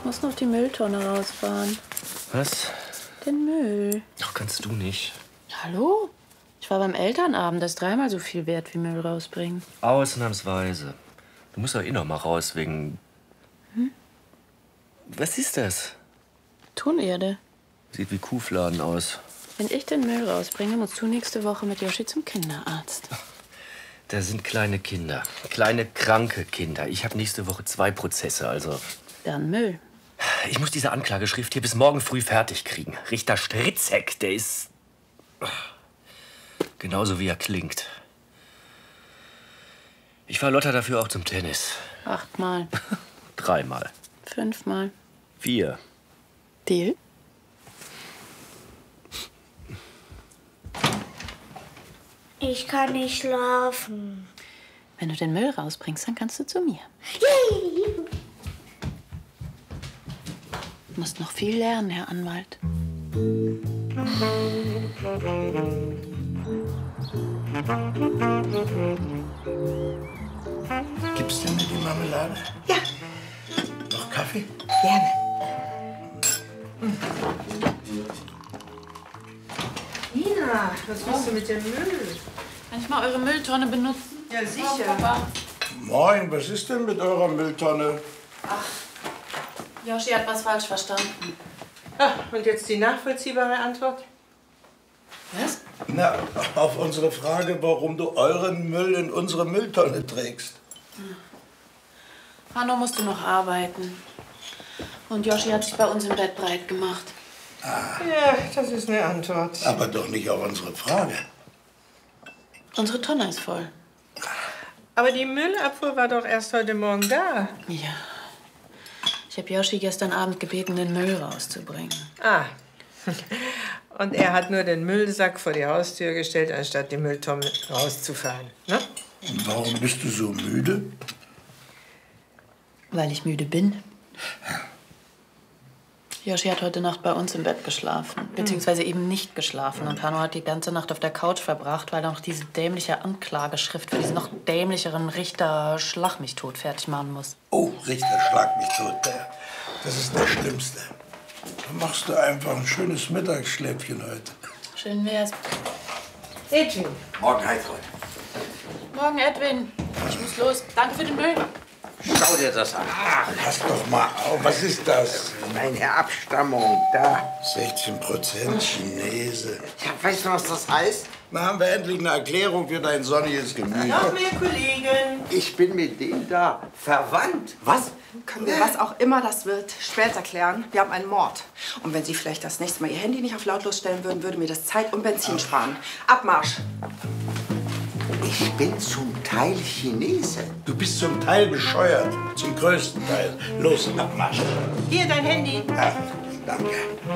Ich muss noch die Mülltonne rausfahren. Was? Den Müll. Ach, kannst du nicht. Hallo? Ich war beim Elternabend. Das ist 3-mal so viel wert wie Müll rausbringen. Ausnahmsweise. Du musst doch eh noch mal raus wegen... Was ist das? Tonerde. Sieht wie Kuhfladen aus. Wenn ich den Müll rausbringe, musst du nächste Woche mit Yoshi zum Kinderarzt. Da sind kleine Kinder. Kleine, kranke Kinder. Ich habe nächste Woche 2 Prozesse, also... Dann Müll. Ich muss diese Anklageschrift hier bis morgen früh fertig kriegen. Richter Stritzek, der ist... genauso wie er klingt. Ich fahr Lotta dafür auch zum Tennis. 8-mal. 3-mal. 5-mal. 4. Deal? Ich kann nicht schlafen. Wenn du den Müll rausbringst, dann kannst du zu mir. Du musst noch viel lernen, Herr Anwalt. Gibt's denn mir die Marmelade? Ja. Noch Kaffee? Gerne. Nina, was machst du mit dem Müll? Kann ich mal eure Mülltonne benutzen? Ja, sicher. Oh, Papa. Moin, was ist denn mit eurer Mülltonne? Yoshi hat was falsch verstanden. Ah, und jetzt die nachvollziehbare Antwort? Was? Na, auf unsere Frage, warum du euren Müll in unsere Mülltonne trägst. Hanno musste noch arbeiten. Und Yoshi hat sich bei uns im Bett breit gemacht. Ja, das ist eine Antwort. Aber doch nicht auf unsere Frage. Unsere Tonne ist voll. Aber die Müllabfuhr war doch erst heute Morgen da. Ja. Ich habe Yoshi gestern Abend gebeten, den Müll rauszubringen. Ah. Und er hat nur den Müllsack vor die Haustür gestellt, anstatt die Mülltonne rauszufahren. Ne? Und warum bist du so müde? Weil ich müde bin. Yoshi hat heute Nacht bei uns im Bett geschlafen. Beziehungsweise eben nicht geschlafen. Und Hanno hat die ganze Nacht auf der Couch verbracht, weil er noch diese dämliche Anklageschrift für diesen noch dämlicheren Richter Schlag mich tot fertig machen muss. Oh, Richter, schlag mich tot. Das ist das Schlimmste. Dann machst du einfach ein schönes Mittagsschläfchen heute. Schön wär's. Edwin. Morgen, Heidrun. Morgen, Edwin. Ich muss los. Danke für den Müll. Schau dir das an. Ach, lass doch mal auf. Was ist das? Meine Abstammung, da. 16% Chinese. Ja, weißt du, was das heißt? Na, haben wir endlich eine Erklärung für dein sonniges Gemüt. Noch mehr Kollegen. Ich bin mit dem da verwandt. Was? Können wir, was auch immer das wird, später klären. Wir haben einen Mord. Und wenn Sie vielleicht das nächste Mal Ihr Handy nicht auf lautlos stellen würden, würde mir das Zeit und Benzin sparen. Abmarsch! Ich bin zum Teil Chinese. Du bist zum Teil bescheuert. Zum größten Teil. Los, Abmarsch. Hier, dein Handy. Ja, danke.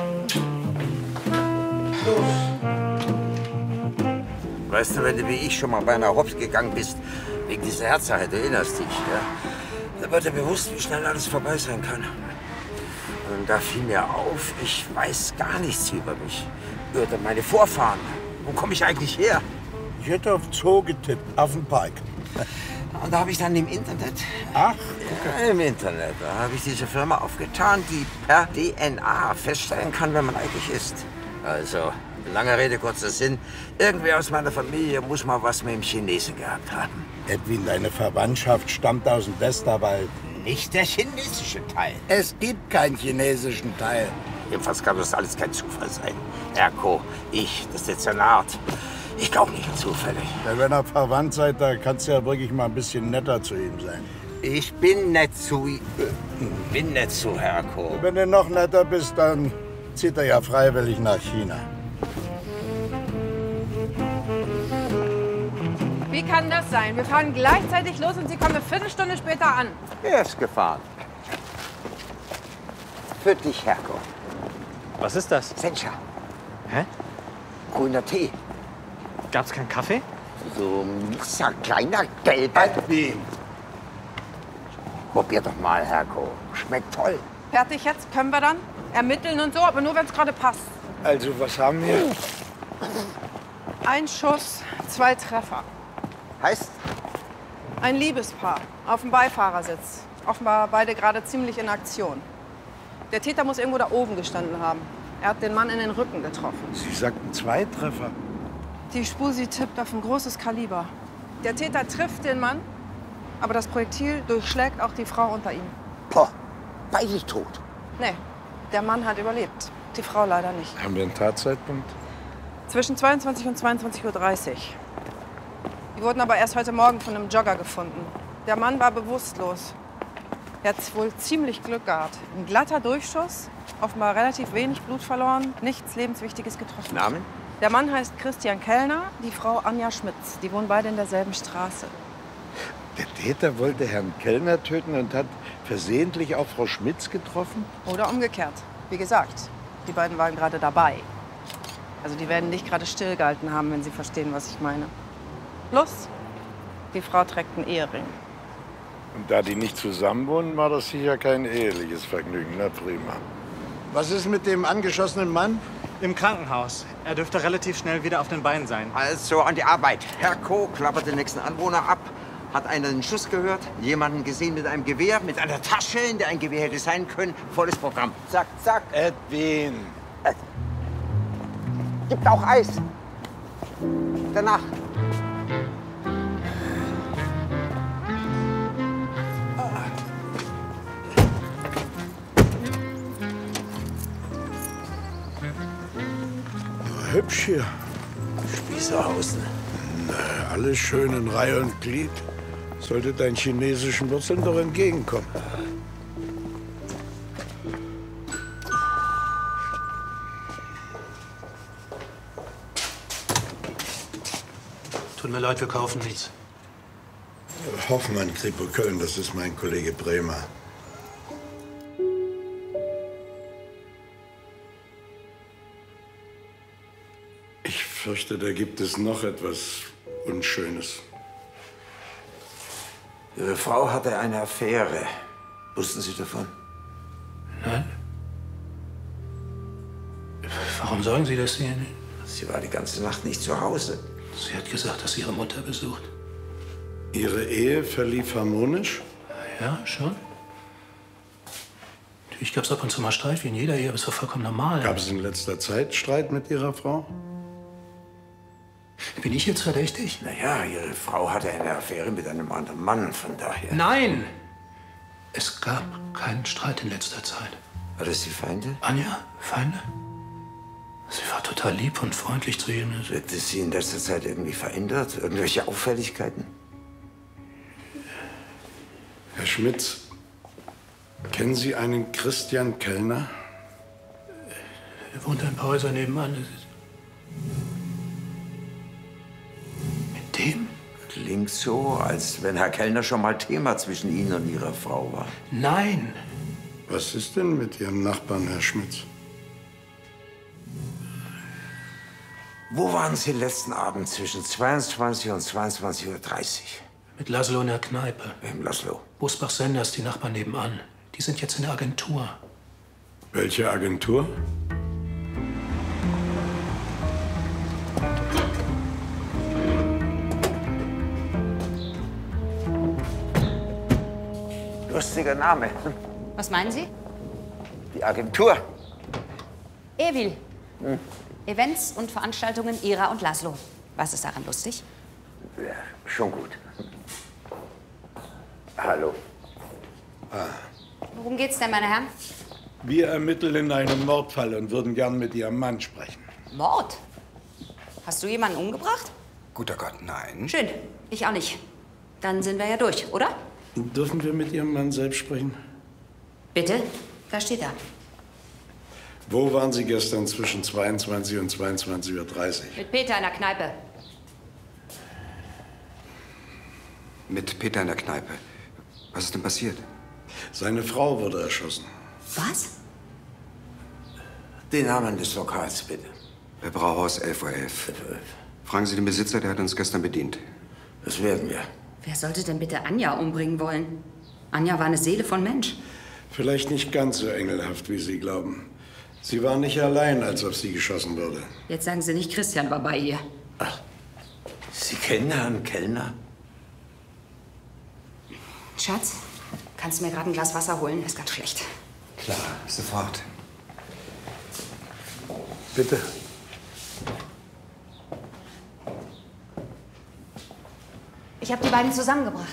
Weißt du, wenn du wie ich schon mal beinahe hops gegangen bist, wegen dieser Herzsache, du erinnerst dich, ja? Da wird dir bewusst, wie schnell alles vorbei sein kann. Und da fiel mir auf, ich weiß gar nichts über mich. Über meine Vorfahren. Wo komme ich eigentlich her? Ich hätte auf Zoo getippt, Affenpark. Und da habe ich dann im Internet... Ach, ja, im Internet. Da habe ich diese Firma aufgetan, die per DNA feststellen kann, wer man eigentlich ist. Also, lange Rede, kurzer Sinn. Irgendwer aus meiner Familie muss mal was mit dem Chinesen gehabt haben. Edwin, deine Verwandtschaft stammt aus dem Westerwald. Nicht der chinesische Teil. Es gibt keinen chinesischen Teil. Jedenfalls kann das alles kein Zufall sein. Erko, ich, das Dezernat. Ich glaube nicht an Zufälle. Ja, wenn ihr verwandt seid, da kannst du ja wirklich mal ein bisschen netter zu ihm sein. Ich bin nett zu... bin nett zu Herko. Wenn du noch netter bist, dann zieht er ja freiwillig nach China. Wie kann das sein? Wir fahren gleichzeitig los und Sie kommen eine Viertelstunde später an. Er ist gefahren. Für dich, Herko. Was ist das? Sencha. Hä? Grüner Tee. Gab's keinen Kaffee? So ein mieser, kleiner, gelber... Edwin! Probier doch mal, Herko. Schmeckt toll. Fertig jetzt? Können wir dann? Ermitteln und so, aber nur, wenn es gerade passt. Also, was haben wir? Ein Schuss, 2 Treffer. Heißt? Ein Liebespaar auf dem Beifahrersitz. Offenbar beide gerade ziemlich in Aktion. Der Täter muss irgendwo da oben gestanden haben. Er hat den Mann in den Rücken getroffen. Sie sagten 2 Treffer. Die Spusi tippt auf ein großes Kaliber. Der Täter trifft den Mann, aber das Projektil durchschlägt auch die Frau unter ihm. Boah, beide tot. Nee, der Mann hat überlebt. Die Frau leider nicht. Haben wir einen Tatzeitpunkt? Zwischen 22 und 22:30 Uhr. Die wurden aber erst heute Morgen von einem Jogger gefunden. Der Mann war bewusstlos. Er hat wohl ziemlich Glück gehabt. Ein glatter Durchschuss, offenbar relativ wenig Blut verloren, nichts Lebenswichtiges getroffen. Namen? Der Mann heißt Christian Kellner, die Frau Anja Schmitz. Die wohnen beide in derselben Straße. Der Täter wollte Herrn Kellner töten und hat versehentlich auch Frau Schmitz getroffen? Oder umgekehrt. Wie gesagt, die beiden waren gerade dabei. Also die werden nicht gerade stillgehalten haben, wenn Sie verstehen, was ich meine. Plus, die Frau trägt einen Ehering. Und da die nicht zusammenwohnen, war das sicher kein eheliches Vergnügen. Na prima. Was ist mit dem angeschossenen Mann? Im Krankenhaus. Er dürfte relativ schnell wieder auf den Beinen sein. Also an die Arbeit. Herr Co. klappert den nächsten Anwohner ab. Hat einer den Schuss gehört? Jemanden gesehen mit einem Gewehr? Mit einer Tasche, in der ein Gewehr hätte sein können? Volles Programm. Zack, zack. Edwin. Gibt auch Eis. Danach. Hübsch hier. Spießerhausen. Na, alles schön in Reihe und Glied. Sollte deinen chinesischen Wurzeln doch entgegenkommen. Tut mir leid, wir kaufen nichts. Hoffmann, Kripo Köln, das ist mein Kollege Bremer. Ich fürchte, da gibt es noch etwas Unschönes. Ihre Frau hatte eine Affäre. Wussten Sie davon? Nein. Warum sagen Sie das hier nicht? Sie war die ganze Nacht nicht zu Hause. Sie hat gesagt, dass sie ihre Mutter besucht. Ihre Ehe verlief harmonisch? Ja, schon. Natürlich gab es ab und zu mal Streit, wie in jeder Ehe, aber es war vollkommen normal. Gab es in letzter Zeit Streit mit Ihrer Frau? Bin ich jetzt verdächtig? Naja, Ihre Frau hatte eine Affäre mit einem anderen Mann, von daher. Nein! Es gab keinen Streit in letzter Zeit. War das die Feinde? Anja, Feinde? Sie war total lieb und freundlich zu ihm. Wirkte sie in letzter Zeit irgendwie verändert? Irgendwelche Auffälligkeiten? Herr Schmitz, kennen Sie einen Christian Kellner? Er wohnt ein paar Häuser nebenan. Mit dem? Klingt so, als wenn Herr Kellner schon mal Thema zwischen Ihnen und Ihrer Frau war. Nein! Was ist denn mit Ihrem Nachbarn, Herr Schmitz? Wo waren Sie letzten Abend zwischen 22 und 22:30 Uhr? Mit Laszlo in der Kneipe. Wem Laszlo? Bosbach-Senders, die Nachbarn nebenan. Die sind jetzt in der Agentur. Welche Agentur? Lustiger Name. Was meinen Sie? Die Agentur. Ewil. Events und Veranstaltungen Ira und Laszlo. Was ist daran lustig? Ja, schon gut. Hallo. Worum geht's denn, meine Herren? Wir ermitteln in einem Mordfall und würden gern mit Ihrem Mann sprechen. Mord? Hast du jemanden umgebracht? Guter Gott, nein. Schön. Ich auch nicht. Dann sind wir ja durch, oder? Dürfen wir mit Ihrem Mann selbst sprechen? Bitte? Da steht er. Wo waren Sie gestern zwischen 22 und 22:30 Uhr? Mit Peter in der Kneipe. Mit Peter in der Kneipe. Was ist denn passiert? Seine Frau wurde erschossen. Was? Den Namen des Lokals, bitte. Bei Brauhaus 11:11 Uhr. Fragen Sie den Besitzer, der hat uns gestern bedient. Das werden wir. Wer sollte denn bitte Anja umbringen wollen? Anja war eine Seele von Mensch. Vielleicht nicht ganz so engelhaft, wie Sie glauben. Sie war nicht allein, als auf Sie geschossen wurde. Jetzt sagen Sie nicht, Christian war bei ihr. Ach, Sie kennen Herrn Kellner? Schatz, kannst du mir gerade ein Glas Wasser holen? Ist ganz schlecht. Klar, sofort. Bitte. Ich habe die beiden zusammengebracht.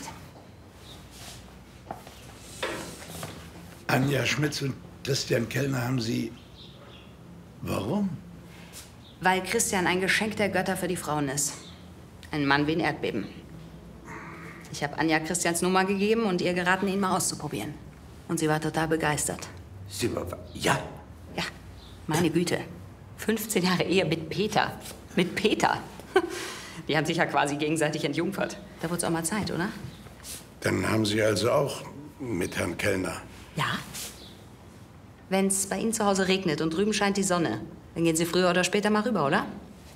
Anja Schmitz und Christian Kellner haben Sie... Warum? Weil Christian ein Geschenk der Götter für die Frauen ist. Ein Mann wie ein Erdbeben. Ich habe Anja Christians Nummer gegeben und ihr geraten, ihn mal auszuprobieren. Und sie war total begeistert. Sie war... Ja? Ja, meine Güte. 15 Jahre Ehe mit Peter. Mit Peter. Die haben sich ja quasi gegenseitig entjungfert. Da wurde es auch mal Zeit, oder? Dann haben Sie also auch mit Herrn Kellner... Ja. Wenn es bei Ihnen zu Hause regnet und drüben scheint die Sonne, dann gehen Sie früher oder später mal rüber, oder?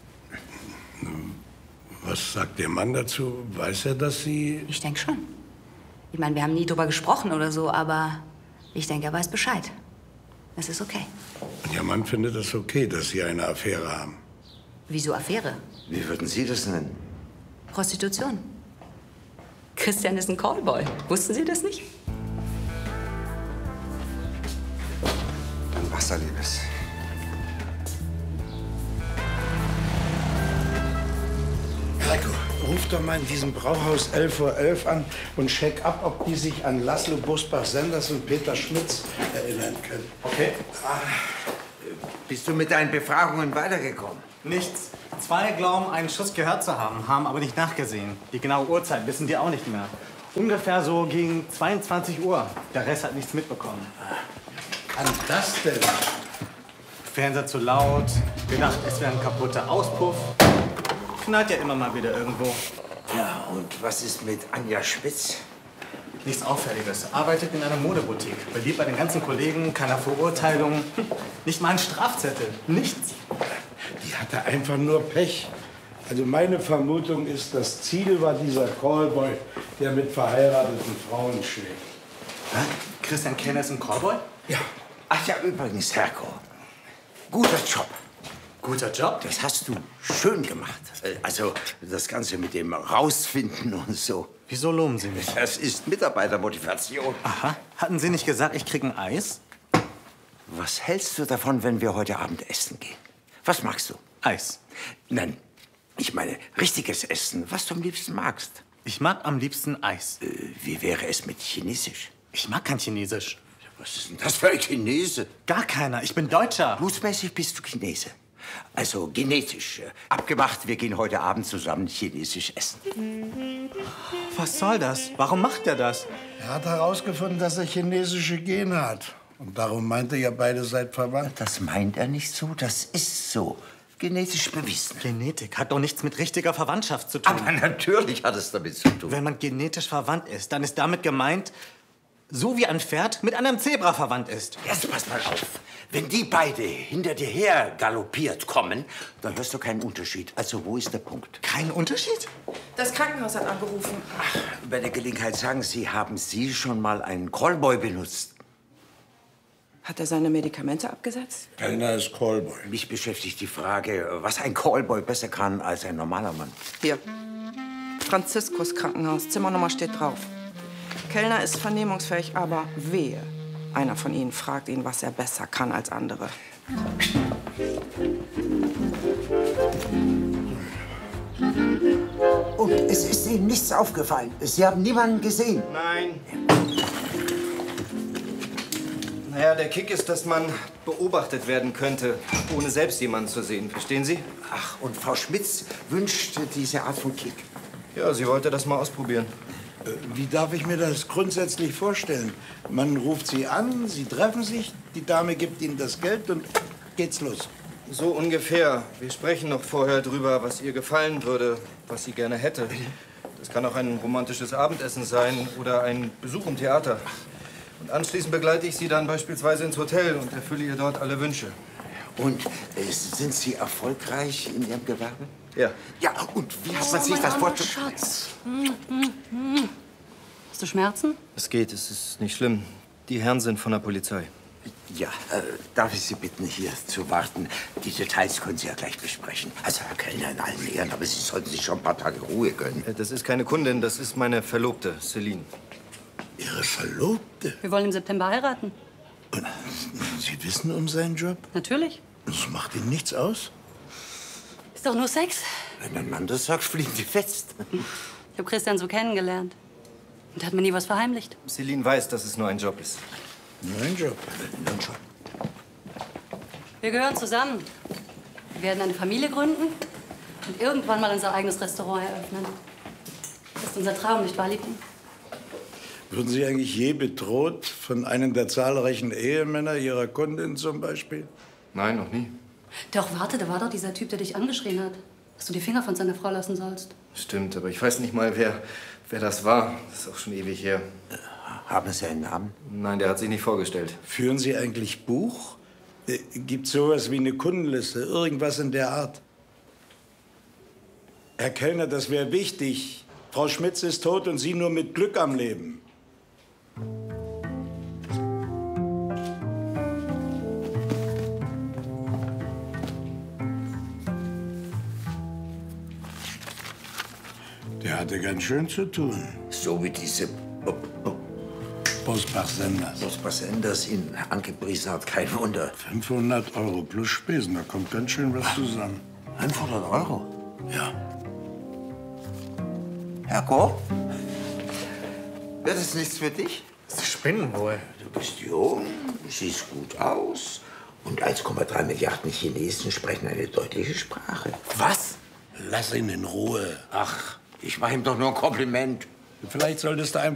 Was sagt Ihr Mann dazu? Weiß er, dass Sie... Ich denke schon. Ich meine, wir haben nie drüber gesprochen oder so, aber ich denke, er weiß Bescheid. Es ist okay. Und Ihr Mann findet es okay, dass Sie eine Affäre haben. Wieso Affäre? Wie würden Sie das nennen? Prostitution. Christian ist ein Callboy. Wussten Sie das nicht? Ein Wasser, Liebes. Heiko, ruf doch mal in diesem Brauhaus 11:11 Uhr an und check ab, ob die sich an Laszlo Busbach-Senders und Peter Schmitz erinnern können. Okay. Bist du mit deinen Befragungen weitergekommen? Nichts. 2 glauben, einen Schuss gehört zu haben, haben aber nicht nachgesehen. Die genaue Uhrzeit wissen die auch nicht mehr. Ungefähr so gegen 22 Uhr. Der Rest hat nichts mitbekommen. Kann das denn? Fernseher zu laut, gedacht, es wäre ein kaputter Auspuff. Knallt ja immer mal wieder irgendwo. Ja, und was ist mit Anja Schmitz? Nichts Auffälliges. Arbeitet in einer Modeboutique. Beliebt bei den ganzen Kollegen, keiner Verurteilung. Nicht mal ein Strafzettel. Nichts. Die hatte einfach nur Pech. Also meine Vermutung ist, das Ziel war dieser Callboy, der mit verheirateten Frauen schlägt. Hä? Christian Kellner ist ein Callboy? Ja. Ach ja, übrigens, Herko. Guter Job. Guter Job? Das hast du schön gemacht. Also das Ganze mit dem Rausfinden und so. Wieso loben Sie mich? Das ist Mitarbeitermotivation. Aha. Hatten Sie nicht gesagt, ich krieg ein Eis? Was hältst du davon, wenn wir heute Abend essen gehen? Was magst du? Eis. Nein, ich meine richtiges Essen, was du am liebsten magst. Ich mag am liebsten Eis. Wie wäre es mit Chinesisch? Ich mag kein Chinesisch. Was ist denn das für ein Chinese? Gar keiner. Ich bin Deutscher. Blutsmäßig bist du Chinese. Also genetisch. Abgemacht, wir gehen heute Abend zusammen Chinesisch essen. Was soll das? Warum macht er das? Er hat herausgefunden, dass er chinesische Gene hat. Und darum meint er, ihr beide seid verwandt. Das meint er nicht so, das ist so. Genetisch bewiesen. Genetik hat doch nichts mit richtiger Verwandtschaft zu tun. Aber natürlich hat es damit zu tun. Wenn man genetisch verwandt ist, dann ist damit gemeint, so wie ein Pferd mit einem Zebra verwandt ist. Jetzt pass mal auf. Wenn die beide hinter dir her galoppiert kommen, dann hörst du keinen Unterschied. Also wo ist der Punkt? Kein Unterschied? Das Krankenhaus hat angerufen. Ach, bei der Gelegenheit sagen Sie, haben Sie schon mal einen Callboy benutzt? Hat er seine Medikamente abgesetzt? Kellner ist Callboy. Mich beschäftigt die Frage, was ein Callboy besser kann als ein normaler Mann. Hier. Franziskus Krankenhaus. Zimmernummer steht drauf. Kellner ist vernehmungsfähig, aber wehe. Einer von Ihnen fragt ihn, was er besser kann als andere. Und es ist Ihnen nichts aufgefallen. Sie haben niemanden gesehen. Nein. Naja, der Kick ist, dass man beobachtet werden könnte, ohne selbst jemanden zu sehen. Verstehen Sie? Ach, und Frau Schmitz wünschte diese Art von Kick. Ja, sie wollte das mal ausprobieren. Wie darf ich mir das grundsätzlich vorstellen? Man ruft sie an, sie treffen sich, die Dame gibt ihnen das Geld und geht's los. So ungefähr. Wir sprechen noch vorher drüber, was ihr gefallen würde, was sie gerne hätte. Das kann auch ein romantisches Abendessen sein oder ein Besuch im Theater. Und anschließend begleite ich sie dann beispielsweise ins Hotel und erfülle ihr dort alle Wünsche. Und sind Sie erfolgreich in Ihrem Gewerbe? Ja. Ja, und wie hat man sich das vorzustellen? Schatz. Hast du Schmerzen? Es geht, es ist nicht schlimm. Die Herren sind von der Polizei. Ja, darf ich Sie bitten, hier zu warten? Die Details können Sie ja gleich besprechen. Also, Herr Kellner, in allen Ehren, aber Sie sollten sich schon ein paar Tage Ruhe gönnen. Das ist keine Kundin, das ist meine Verlobte, Celine. Ihre Verlobte? Wir wollen im September heiraten. Und Sie wissen um seinen Job? Natürlich. Das macht Ihnen nichts aus? Ist doch nur Sex. Wenn ein Mann das sagt, fliegen die fest. Ich habe Christian so kennengelernt. Und hat mir nie was verheimlicht. Celine weiß, dass es nur ein Job ist. Nur ein Job? Nun schon. Wir gehören zusammen. Wir werden eine Familie gründen und irgendwann mal unser eigenes Restaurant eröffnen. Das ist unser Traum, nicht wahr, Liebling? Wurden Sie eigentlich je bedroht von einem der zahlreichen Ehemänner Ihrer Kundin zum Beispiel? Nein, noch nie. Doch, warte, da war doch dieser Typ, der dich angeschrien hat. Dass du die Finger von seiner Frau lassen sollst. Stimmt, aber ich weiß nicht mal, wer das war. Das ist auch schon ewig her. Haben Sie einen Namen? Nein, der hat sich nicht vorgestellt. Führen Sie eigentlich Buch? Gibt's sowas wie eine Kundenliste? Irgendwas in der Art? Herr Kellner, das wäre wichtig. Frau Schmitz ist tot und Sie nur mit Glück am Leben. Der hatte ganz schön zu tun. So wie diese Bosbach-Senders. Bosbach-Senders ihn angepriesen hat, kein Wunder. 500 € plus Spesen, da kommt ganz schön was zusammen. 500 €? Ja. Herr Koch? Wäre das nichts für dich? Sie spinnen wohl. Du bist jung, siehst gut aus. Und 1,3 Milliarden Chinesen sprechen eine deutliche Sprache. Was? Lass ihn in Ruhe. Ach, ich mache ihm doch nur ein Kompliment. Vielleicht solltest du einfach